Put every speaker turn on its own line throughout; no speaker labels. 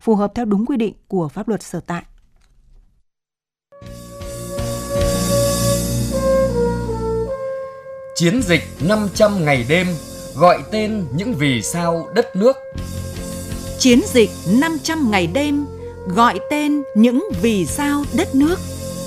phù hợp theo đúng quy định của pháp luật sở tại.
Chiến dịch 500 ngày đêm gọi tên những vì sao đất nước.
Chiến dịch 500 ngày đêm gọi tên những vì sao đất nước.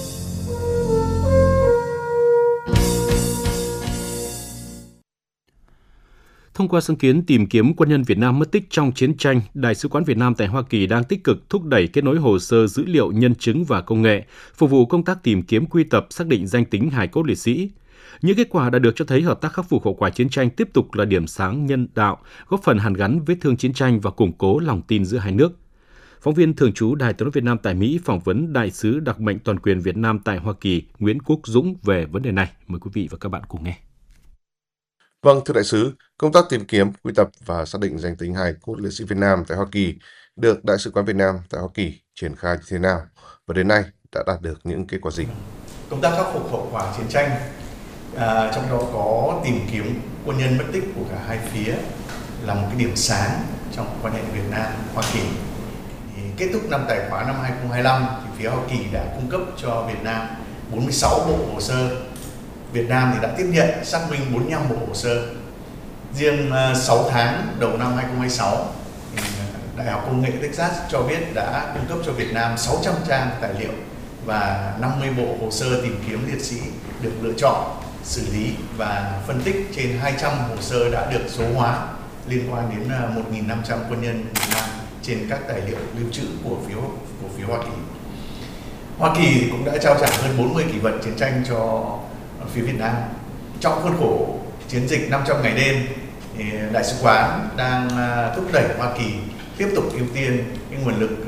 Thông qua sáng kiến tìm kiếm quân nhân Việt Nam mất tích trong chiến tranh, Đại sứ quán Việt Nam tại Hoa Kỳ đang tích cực thúc đẩy kết nối hồ sơ dữ liệu nhân chứng và công nghệ, phục vụ công tác tìm kiếm quy tập xác định danh tính hài cốt liệt sĩ. Những kết quả đã được cho thấy hợp tác khắc phục hậu quả chiến tranh tiếp tục là điểm sáng nhân đạo, góp phần hàn gắn vết thương chiến tranh và củng cố lòng tin giữa hai nước. Phóng viên thường trú Đài Tiếng nói Việt Nam tại Mỹ phỏng vấn Đại sứ đặc mệnh toàn quyền Việt Nam tại Hoa Kỳ Nguyễn Quốc Dũng về vấn đề này. Mời quý vị và các bạn cùng nghe.
Vâng, thưa đại sứ, công tác tìm kiếm, quy tập và xác định danh tính hài cốt liệt sĩ Việt Nam tại Hoa Kỳ được Đại sứ quán Việt Nam tại Hoa Kỳ triển khai như thế nào và đến nay đã đạt được những kết quả gì?
Công tác khắc phục hậu quả chiến tranh, trong đó có tìm kiếm quân nhân mất tích của cả hai phía là một cái điểm sáng trong quan hệ Việt Nam-Hoa Kỳ. Thì kết thúc năm tài khóa năm 2025 thì phía Hoa Kỳ đã cung cấp cho Việt Nam 46 bộ hồ sơ. Việt Nam thì đã tiếp nhận xác minh 45 bộ hồ sơ. Riêng 6 tháng đầu năm 2026, thì Đại học Công nghệ Texas cho biết đã cung cấp cho Việt Nam 600 trang tài liệu và 50 bộ hồ sơ tìm kiếm liệt sĩ được lựa chọn, xử lý và phân tích. Trên 200 hồ sơ đã được số hóa liên quan đến 1.500 quân nhân Việt Nam trên các tài liệu lưu trữ của phía Hoa Kỳ. Hoa Kỳ cũng đã trao trả hơn 40 kỷ vật chiến tranh cho phía Việt Nam. Trong khuôn khổ chiến dịch 500 ngày đêm, thì Đại sứ quán đang thúc đẩy Hoa Kỳ tiếp tục ưu tiên cái nguồn lực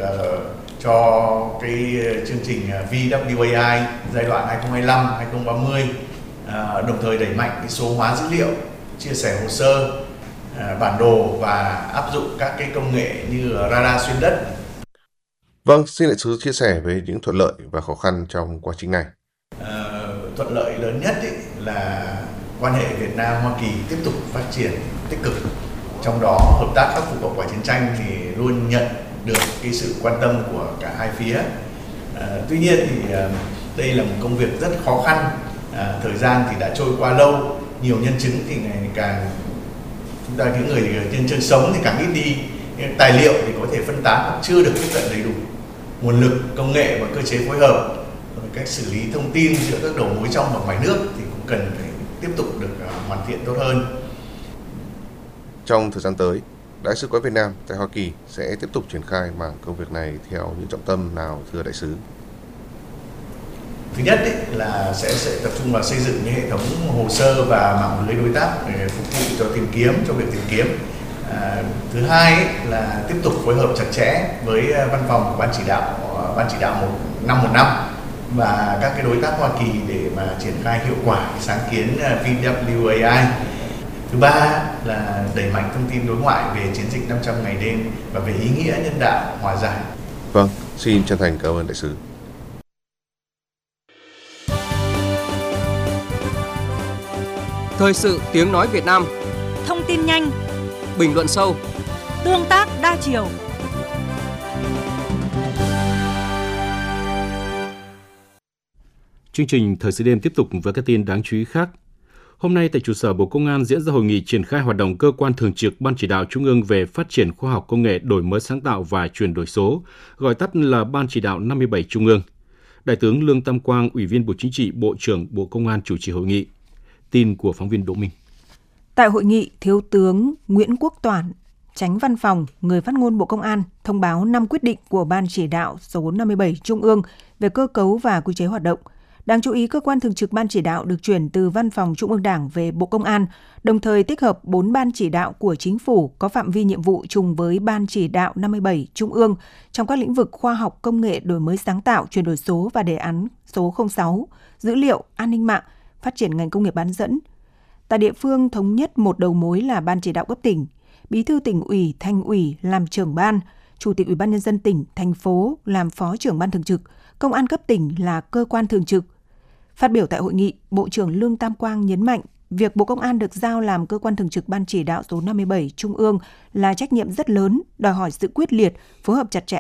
cho cái chương trình VWAI giai đoạn 2025-2030, đồng thời đẩy mạnh cái số hóa dữ liệu, chia sẻ hồ sơ, bản đồ và áp dụng các cái công nghệ như radar xuyên đất.
Vâng, xin đại sứ chia sẻ về những thuận lợi và khó khăn trong quá trình này.
Thuận lợi lớn nhất là quan hệ Việt Nam-Hoa Kỳ tiếp tục phát triển tích cực. Trong đó hợp tác khắc phục hậu quả chiến tranh thì luôn nhận được cái sự quan tâm của cả hai phía. Tuy nhiên thì đây là một công việc rất khó khăn. Thời gian thì đã trôi qua lâu, nhiều nhân chứng thì ngày càng chúng ta những người nhân chứng sống thì càng ít đi, tài liệu thì có thể phân tán hoặc chưa được tiếp cận đầy đủ. Nguồn lực, công nghệ và cơ chế phối hợp, cách xử lý thông tin giữa các đầu mối trong và ngoài nước thì cũng cần phải tiếp tục được hoàn thiện tốt hơn.
Trong thời gian tới, Đại sứ quán Việt Nam tại Hoa Kỳ sẽ tiếp tục triển khai mảng công việc này theo những trọng tâm nào, thưa đại sứ?
Thứ nhất là sẽ tập trung vào xây dựng những hệ thống hồ sơ và mạng lưới đối tác để phục vụ cho việc tìm kiếm. Thứ hai là tiếp tục phối hợp chặt chẽ với văn phòng của ban chỉ đạo 515 và các cái đối tác Hoa Kỳ để mà triển khai hiệu quả sáng kiến VWAI. Thứ ba là đẩy mạnh thông tin đối ngoại về chiến dịch 500 ngày đêm và về ý nghĩa nhân đạo hòa giải.
Vâng, xin chân thành cảm ơn đại sứ.
Thời sự tiếng nói Việt Nam.
Thông tin nhanh,
bình luận sâu,
tương tác đa chiều.
Chương trình Thời sự đêm tiếp tục với các tin đáng chú ý khác. Hôm nay tại trụ sở Bộ Công an diễn ra hội nghị triển khai hoạt động cơ quan thường trực Ban Chỉ đạo Trung ương về phát triển khoa học công nghệ, đổi mới sáng tạo và chuyển đổi số, gọi tắt là Ban Chỉ đạo 57 Trung ương. Đại tướng Lương Tam Quang, Ủy viên Bộ Chính trị, Bộ trưởng Bộ Công an chủ trì hội nghị. Tin của phóng viên Đỗ Minh.
Tại hội nghị, Thiếu tướng Nguyễn Quốc Toản, Chánh Văn phòng, người phát ngôn Bộ Công an thông báo 5 quyết định của Ban Chỉ đạo số 57 Trung ương về cơ cấu và quy chế hoạt động. Đáng chú ý, cơ quan thường trực Ban Chỉ đạo được chuyển từ Văn phòng Trung ương Đảng về Bộ Công an, đồng thời tích hợp 4 ban chỉ đạo của Chính phủ có phạm vi nhiệm vụ trùng với Ban Chỉ đạo 57 Trung ương trong các lĩnh vực khoa học, công nghệ, đổi mới sáng tạo, chuyển đổi số và đề án số 06, dữ liệu, an ninh mạng, phát triển ngành công nghiệp bán dẫn. Tại địa phương, thống nhất một đầu mối là Ban Chỉ đạo cấp tỉnh, Bí thư Tỉnh ủy, Thành ủy làm trưởng ban, Chủ tịch Ủy ban Nhân dân tỉnh, thành phố làm phó trưởng ban thường trực, Công an cấp tỉnh là cơ quan thường trực. Phát biểu tại hội nghị, Bộ trưởng Lương Tam Quang nhấn mạnh việc Bộ Công an được giao làm cơ quan thường trực Ban Chỉ đạo số 57 Trung ương là trách nhiệm rất lớn, đòi hỏi sự quyết liệt, phối hợp chặt chẽ